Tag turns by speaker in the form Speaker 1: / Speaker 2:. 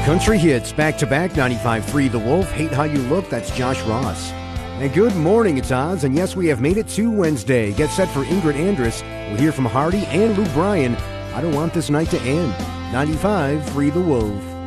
Speaker 1: Country hits back-to-back 95.3 The Wolf. Hate How You Look, that's Josh Ross. And good morning, it's Oz, and yes, we have made it to Wednesday. Get set for Ingrid Andress. We'll hear from Hardy and Luke Bryan. I don't want this night to end. 95.3 The Wolf.